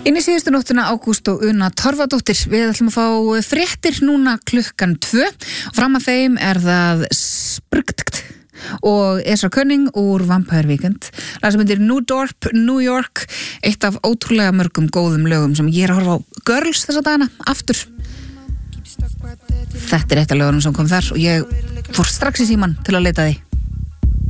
Inn í síðustu nóttina Ágúst og Una Torfadóttir. Við ætlum að fá fréttir núna klukkan 2. Fram að þeim það Sprgtkt og Ezra Koenig úr Vampire Weekend. Það sem heitir New York, eitt af ótrúlega mörgum góðum lögum sem ég að horfa á Girls þessa dagana aftur. Þetta eitt af lögunum sem kom þar og ég fór strax í símann til að leita því.